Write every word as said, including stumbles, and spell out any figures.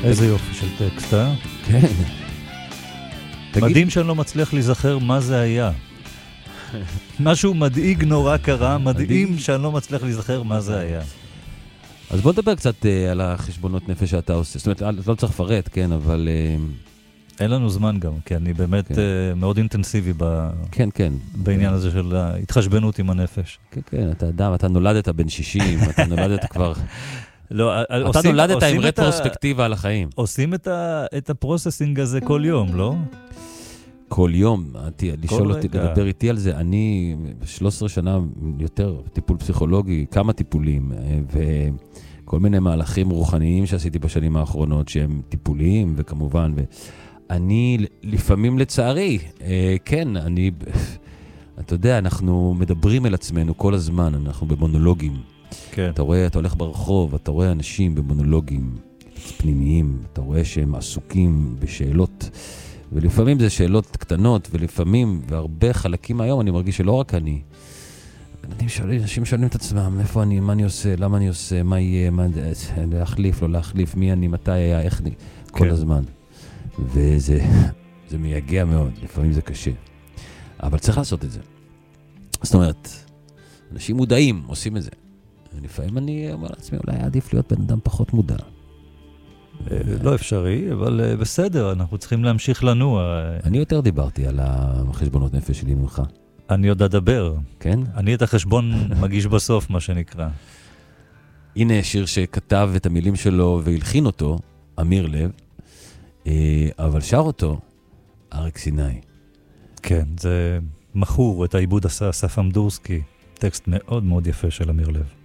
איזה יופי של טקסט, אה? כן. מדהים שאני לא מצליח להיזכר מה זה היה. משהו מדאיג נורא קרה, מדהים שאני לא מצליח להיזכר מה זה היה. אז בוא נדבר קצת על החשבונות נפש שאתה עושה. זאת אומרת, לא צריך לפרט, כן, אבל... אין לנו זמן גם, כי אני באמת מאוד אינטנסיבי בעניין הזה של ההתחשבנות עם הנפש. כן, כן, אתה אדם, אתה נולדת בן שישים, אתה נולדת כבר... לא, אתה נולדת עם רטרוספקטיבה על החיים. עושים את הפרוססינג הזה כל יום, לא? כל יום, לשאול אותי, לדבר איתי על זה, אני שלוש עשרה שנה יותר טיפול פסיכולוגי, כמה טיפולים, וכל מיני מהלכים רוחניים שעשיתי בשנים האחרונות, שהם טיפוליים, וכמובן, ואני לפעמים לצערי, כן, אני, אתה יודע, אנחנו מדברים אל עצמנו כל הזמן, אנחנו במונולוגים. כן. אתה רואה, אתה הולך ברחוב, אתה רואה אנשים במונולוגים פנימיים, אתה רואה שהם עסוקים בשאלות, ולפעמים זה שאלות קטנות, ולפעמים, והרבה חלקים היום, אני מרגיש שלא רק אני. אנשים שואלים, אנשים שואלים את עצמם, איפה אני, מה אני עושה, למה אני עושה, מה יהיה, מה, להחליף, לא להחליף, מי אני, מתי היה, איך אני, כל כן. הזמן. וזה, זה מייגע מאוד, לפעמים זה קשה. אבל צריך לעשות את זה. זאת אומרת, אנשים מודעים עושים את זה. לפעמים אני אומר לעצמי, אולי עדיף להיות בן אדם פחות מודע. לא אפשרי, אבל בסדר, אנחנו צריכים להמשיך לנוע. אני יותר דיברתי על החשבונות נפש שלי ממך. אני יודע לדבר. כן? אני את החשבון מגיש בסוף, מה שנקרא. הנה שיר שכתב את המילים שלו והלחין אותו, אמיר לב, אבל שר אותו, אריק סיני. כן, זה מכור, את העיבוד עשה אסף אמדורסקי, טקסט מאוד מאוד יפה של אמיר לב.